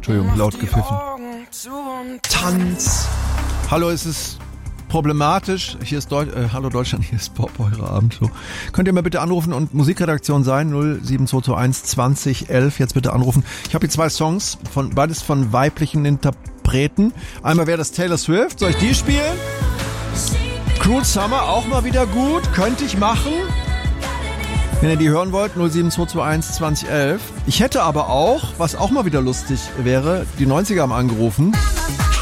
Entschuldigung, laut gepfiffen. Tanz. Hallo, es ist problematisch. Hier ist Hallo Deutschland, hier ist Pop, eure Abendshow. Könnt ihr mal bitte anrufen und Musikredaktion sein, 07221 20 11. Jetzt bitte anrufen. Ich habe hier 2 Songs, beides von weiblichen Interpreten. Einmal wäre das Taylor Swift. Soll ich die spielen? Cruel Summer, auch mal wieder gut. Könnte ich machen. Wenn ihr die hören wollt, 07221 20 11. Ich hätte aber auch, was auch mal wieder lustig wäre, die 90er haben angerufen.